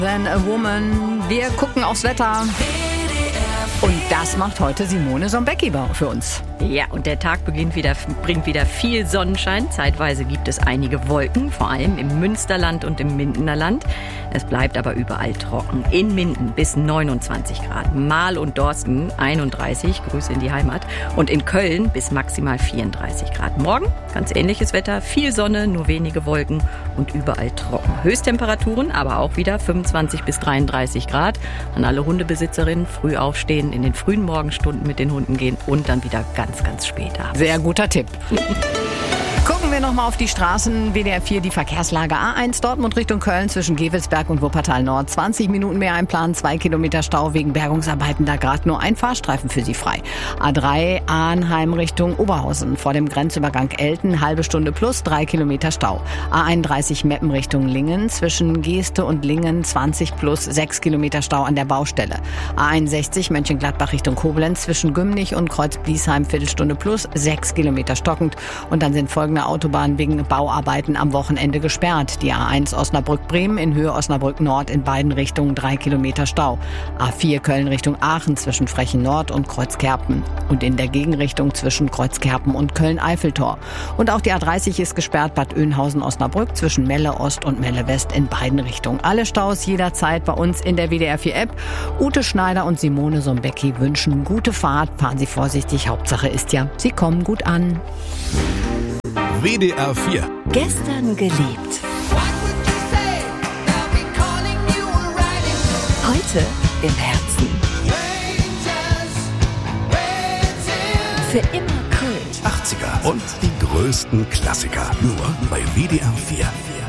Than a Woman. Wir gucken aufs Wetter. Und das macht heute Simone Sombecki für uns. Ja, und der Tag bringt wieder viel Sonnenschein. Zeitweise gibt es einige Wolken, vor allem im Münsterland und im Mindener Land. Es bleibt aber überall trocken. In Minden bis 29 Grad. Marl und Dorsten 31, Grüße in die Heimat. Und in Köln bis maximal 34 Grad. Morgen ganz ähnliches Wetter, viel Sonne, nur wenige Wolken und überall trocken. Höchsttemperaturen aber auch wieder 25 bis 33 Grad. An alle Hundebesitzerinnen früh aufstehen, in den frühen Morgenstunden mit den Hunden gehen und dann wieder ganz spät abends. Sehr guter Tipp. Gucken wir nochmal auf die Straßen. WDR 4, die Verkehrslage. A1 Dortmund Richtung Köln zwischen Gevelsberg und Wuppertal Nord. 20 Minuten mehr einplanen, 2 Kilometer Stau wegen Bergungsarbeiten. Da gerade nur ein Fahrstreifen für Sie frei. A3 Arnheim Richtung Oberhausen. Vor dem Grenzübergang Elten, halbe Stunde plus, 3 Kilometer Stau. A31 Meppen Richtung Lingen. Zwischen Geeste und Lingen 20 plus, 6 Kilometer Stau an der Baustelle. A61 Mönchengladbach Richtung Koblenz. Zwischen Gümnich und Kreuz-Bliesheim Viertelstunde plus, 6 Kilometer stockend. Und dann sind folgende Autobahnen wegen Bauarbeiten am Wochenende gesperrt. Die A1 Osnabrück-Bremen in Höhe Osnabrück-Nord in beiden Richtungen 3 Kilometer Stau. A4 Köln Richtung Aachen zwischen Frechen Nord und Kreuzkerpen. Und in der Gegenrichtung zwischen Kreuzkerpen und Köln-Eiffeltor. Und auch die A30 ist gesperrt, Bad Oeynhausen-Osnabrück zwischen Melle Ost und Melle West in beiden Richtungen. Alle Staus jederzeit bei uns in der WDR 4 App. Ute Schneider und Simone Sombecki wünschen gute Fahrt. Fahren Sie vorsichtig. Hauptsache ist ja, Sie kommen gut an. WDR 4. Gestern gelebt. Heute im Herzen. Für immer Kult. 80er und die größten Klassiker. Nur bei WDR 4.